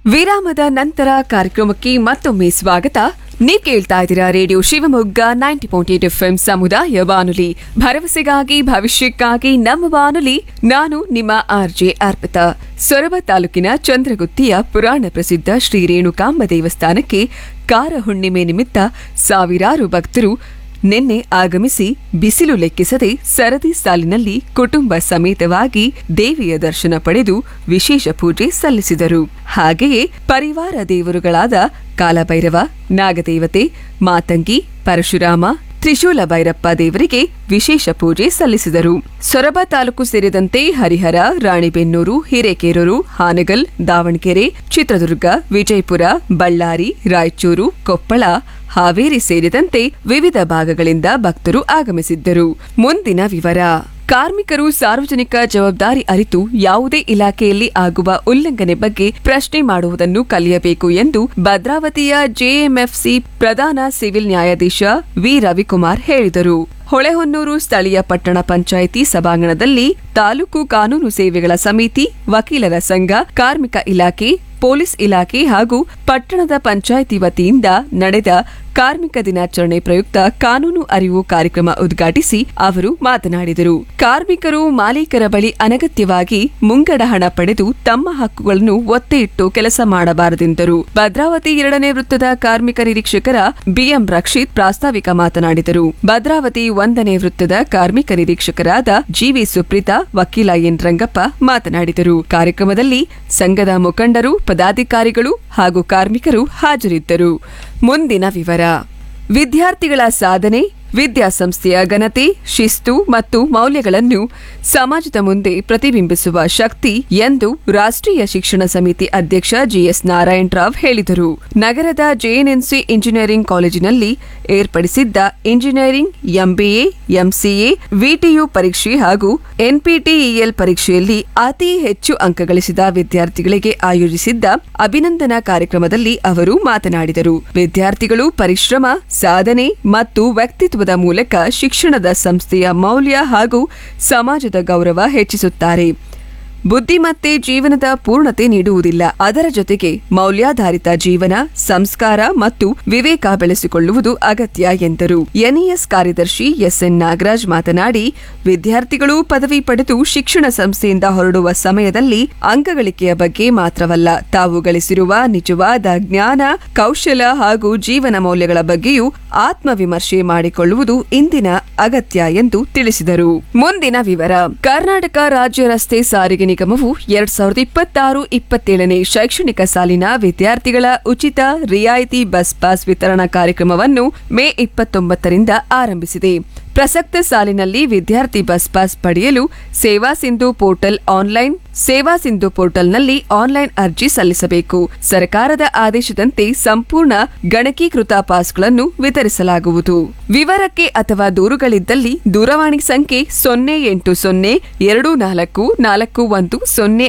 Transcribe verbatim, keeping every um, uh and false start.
ವಿರಾಮದ ನಂತರ ಕಾರ್ಯಕ್ರಮಕ್ಕೆ ಮತ್ತೊಮ್ಮೆ ಸ್ವಾಗತ. ನೀವು ಕೇಳ್ತಾ ಇದ್ದೀರಾ radio Shivamogga ninety point eight F M ಸಮುದಾಯ ಬಾನುಲಿ, ಭರವಸೆಗಾಗಿ ಭವಿಷ್ಯಕ್ಕಾಗಿ ನಮ್ಮ ಬಾನುಲಿ. ನಾನು ನಿಮ್ಮ ಆರ್ ಜೆ ಅರ್ಪಿತಾ. ಸೊರಬ ತಾಲೂಕಿನ ಚಂದ್ರಗುತ್ತಿಯ ಪುರಾಣ ಪ್ರಸಿದ್ಧ ಶ್ರೀ ರೇಣುಕಾಂಬ ದೇವಸ್ಥಾನಕ್ಕೆ ಕಾರ ಹುಣ್ಣಿಮೆ ನಿಮಿತ್ತ ಸಾವಿರಾರು ಭಕ್ತರು ನಿನ್ನೆ ಆಗಮಿಸಿ ಬಿಸಿಲು ಲೆಕ್ಕಿಸದೆ ಸರದಿ ಸಾಲಿನಲ್ಲಿ ಕುಟುಂಬ ಸಮೇತವಾಗಿ ದೇವಿಯ ದರ್ಶನ ಪಡೆದು ವಿಶೇಷ ಪೂಜೆ ಸಲ್ಲಿಸಿದರು. ಹಾಗೆಯೇ ಪರಿವಾರ ದೇವರುಗಳಾದ ಕಾಲಭೈರವ, ನಾಗದೇವತೆ, ಮಾತಂಗಿ, ಪರಶುರಾಮ, ತ್ರಿಶೂಲ ಭೈರಪ್ಪ ದೇವರಿಗೆ ವಿಶೇಷ ಪೂಜೆ ಸಲ್ಲಿಸಿದರು. ಸೊರಬ ತಾಲೂಕು ಸೇರಿದಂತೆ ಹರಿಹರ, ರಾಣಿಬೆನ್ನೂರು, ಹಿರೇಕೆರೂರು, ಹಾನಗಲ್, ದಾವಣಗೆರೆ, ಚಿತ್ರದುರ್ಗ, ವಿಜಯಪುರ, ಬಳ್ಳಾರಿ, ರಾಯಚೂರು, ಕೊಪ್ಪಳ, ಹಾವೇರಿ ಸೇರಿದಂತೆ ವಿವಿಧ ಭಾಗಗಳಿಂದ ಭಕ್ತರು ಆಗಮಿಸಿದ್ದರು. ಮುಂದಿನ ವಿವರ. ಕಾರ್ಮಿಕರು ಸಾರ್ವಜನಿಕ ಜವಾಬ್ದಾರಿ ಅರಿತು ಯಾವುದೇ ಇಲಾಖೆಯಲ್ಲಿ ಆಗುವ ಉಲ್ಲಂಘನೆ ಬಗ್ಗೆ ಪ್ರಶ್ನೆ ಮಾಡುವುದನ್ನು ಕಲಿಯಬೇಕು ಎಂದು ಭದ್ರಾವತಿಯ ಜೆಎಂಎಫ್ಸಿ ಪ್ರಧಾನ ಸಿವಿಲ್ ನ್ಯಾಯಾಧೀಶ ವಿ ರವಿಕುಮಾರ್ ಹೇಳಿದರು. ಹೊಳೆಹೊನ್ನೂರು ಸ್ಥಳೀಯ ಪಟ್ಟಣ ಪಂಚಾಯಿತಿ ಸಭಾಂಗಣದಲ್ಲಿ ತಾಲೂಕು ಕಾನೂನು ಸೇವೆಗಳ ಸಮಿತಿ, ವಕೀಲರ ಸಂಘ, ಕಾರ್ಮಿಕ ಇಲಾಖೆ, ಪೊಲೀಸ್ ಇಲಾಖೆ ಹಾಗೂ ಪಟ್ಟಣದ ಪಂಚಾಯಿತಿ ವತಿಯಿಂದ ನಡೆದ ಕಾರ್ಮಿಕ ದಿನಾಚರಣೆ ಪ್ರಯುಕ್ತ ಕಾನೂನು ಅರಿವು ಕಾರ್ಯಕ್ರಮ ಉದ್ಘಾಟಿಸಿ ಅವರು ಮಾತನಾಡಿದರು. ಕಾರ್ಮಿಕರು ಮಾಲೀಕರ ಬಳಿ ಅನಗತ್ಯವಾಗಿ ಮುಂಗಡ ಹಣ ಪಡೆದು ತಮ್ಮ ಹಕ್ಕುಗಳನ್ನು ಒತ್ತೆ ಇಟ್ಟು ಕೆಲಸ ಮಾಡಬಾರದೆಂದರು. ಭದ್ರಾವತಿ ಎರಡನೇ ವೃತ್ತದ ಕಾರ್ಮಿಕ ನಿರೀಕ್ಷಕರ ಬಿಎಂ ರಕ್ಷಿತ್ ಪ್ರಾಸ್ತಾವಿಕ ಮಾತನಾಡಿದರು. ಭದ್ರಾವತಿ ಒಂದನೇ ವೃತ್ತದ ಕಾರ್ಮಿಕ ನಿರೀಕ್ಷಕರಾದ ಜಿವಿ ಸುಪ್ರೀತಾ, ವಕೀಲ ಎನ್ ರಂಗಪ್ಪ ಮಾತನಾಡಿದರು. ಕಾರ್ಯಕ್ರಮದಲ್ಲಿ ಸಂಘದ ಮುಖಂಡರು, ಪದಾಧಿಕಾರಿಗಳು ಹಾಗೂ ಕಾರ್ಮಿಕರು ಹಾಜರಿದ್ದರು. ಮುಂದಿನ ವಿವರ. ವಿದ್ಯಾರ್ಥಿಗಳ ಸಾಧನೆ, ವಿದ್ಯಾಸಂಸ್ಥೆಯ ಘನತೆ, ಶಿಸ್ತು ಮತ್ತು ಮೌಲ್ಯಗಳನ್ನು ಸಮಾಜದ ಮುಂದೆ ಪ್ರತಿಬಿಂಬಿಸುವ ಶಕ್ತಿ ಎಂದು ರಾಷ್ಟ್ರೀಯ ಶಿಕ್ಷಣ ಸಮಿತಿ ಅಧ್ಯಕ್ಷ ಜಿಎಸ್ ನಾರಾಯಣರಾವ್ ಹೇಳಿದರು. ನಗರದ ಜೆಎನ್ಎನ್ಸಿ ಇಂಜಿನಿಯರಿಂಗ್ ಕಾಲೇಜಿನಲ್ಲಿ ಏರ್ಪಡಿಸಿದ್ದ ಇಂಜಿನಿಯರಿಂಗ್, ಎಂಬಿಎ, ಎಂಸಿಎ, ವಿಟಿಯು ಪರೀಕ್ಷೆ ಹಾಗೂ ಎನ್ಪಿಟಿಇಎಲ್ ಪರೀಕ್ಷೆಯಲ್ಲಿ ಅತಿ ಹೆಚ್ಚು ಅಂಕ ಗಳಿಸಿದ ವಿದ್ಯಾರ್ಥಿಗಳಿಗೆ ಆಯೋಜಿಸಿದ್ದ ಅಭಿನಂದನಾ ಕಾರ್ಯಕ್ರಮದಲ್ಲಿ ಅವರು ಮಾತನಾಡಿದರು. ವಿದ್ಯಾರ್ಥಿಗಳು ಪರಿಶ್ರಮ, ಸಾಧನೆ ಮತ್ತು ವ್ಯಕ್ತಿತ್ವ ಮೂಲಕ ಶಿಕ್ಷಣದ ಸಂಸ್ಥೆಯ ಮೌಲ್ಯ ಹಾಗೂ ಸಮಾಜದ ಗೌರವ ಹೆಚ್ಚಿಸುತ್ತಾರೆ. ಬುದ್ಧಿಮತ್ತೆ ಜೀವನದ ಪೂರ್ಣತೆ ನೀಡುವುದಿಲ್ಲ. ಅದರ ಜೊತೆಗೆ ಮೌಲ್ಯಾಧಾರಿತ ಜೀವನ, ಸಂಸ್ಕಾರ ಮತ್ತು ವಿವೇಕ ಬೆಳೆಸಿಕೊಳ್ಳುವುದು ಅಗತ್ಯ ಎಂದರು. ಎನ್ಇಎಸ್ ಕಾರ್ಯದರ್ಶಿ ಎಸ್ಎನ್ ನಾಗರಾಜ್ ಮಾತನಾಡಿ, ವಿದ್ಯಾರ್ಥಿಗಳು ಪದವಿ ಪಡೆದು ಶಿಕ್ಷಣ ಸಂಸ್ಥೆಯಿಂದ ಹೊರಡುವ ಸಮಯದಲ್ಲಿ ಅಂಕಗಳಿಕೆಯ ಬಗ್ಗೆ ಮಾತ್ರವಲ್ಲ, ತಾವು ಗಳಿಸಿರುವ ನಿಜವಾದ ಜ್ಞಾನ, ಕೌಶಲ ಹಾಗೂ ಜೀವನ ಮೌಲ್ಯಗಳ ಬಗ್ಗೆಯೂ ಆತ್ಮವಿಮರ್ಶೆ ಮಾಡಿಕೊಳ್ಳುವುದು ಇಂದಿನ ಅಗತ್ಯ ಎಂದು ತಿಳಿಸಿದರು. ಮುಂದಿನ ವಿವರ. ಕರ್ನಾಟಕ ರಾಜ್ಯ ರಸ್ತೆ ಸಾರಿಗೆ ನಿಗಮವು ಎರಡ್ ಸಾವಿರದ ಇಪ್ಪತ್ತಾರು ಇಪ್ಪತ್ತೇಳನೇ ಶೈಕ್ಷಣಿಕ ಸಾಲಿನ ವಿದ್ಯಾರ್ಥಿಗಳ ಉಚಿತ ರಿಯಾಯಿತಿ ಬಸ್ ಪಾಸ್ ವಿತರಣಾ ಕಾರ್ಯಕ್ರಮವನ್ನು ಮೇ ಇಪ್ಪತ್ತೊಂಬತ್ತರಿಂದ ಆರಂಭಿಸಿದೆ. ಪ್ರಸಕ್ತ ಸಾಲಿನಲ್ಲಿ ವಿದ್ಯಾರ್ಥಿ ಬಸ್ ಪಾಸ್ ಪಡೆಯಲು ಸೇವಾ ಸಿಂಧು ಪೋರ್ಟಲ್ ಆನ್ಲೈನ್ ಸೇವಾ ಸಿಂಧು ಪೋರ್ಟಲ್ನಲ್ಲಿ ಆನ್ಲೈನ್ ಅರ್ಜಿ ಸಲ್ಲಿಸಬೇಕು. ಸರ್ಕಾರದ ಆದೇಶದಂತೆ ಸಂಪೂರ್ಣ ಗಣಕೀಕೃತ ಪಾಸ್ಗಳನ್ನು ವಿತರಿಸಲಾಗುವುದು. ವಿವರಕ್ಕೆ ಅಥವಾ ದೂರುಗಳಿದ್ದಲ್ಲಿ ದೂರವಾಣಿ ಸಂಖ್ಯೆ ಸೊನ್ನೆ ಎಂಟು ಸೊನ್ನೆ ಎರಡು ನಾಲ್ಕು ನಾಲ್ಕು ಒಂದು ಸೊನ್ನೆ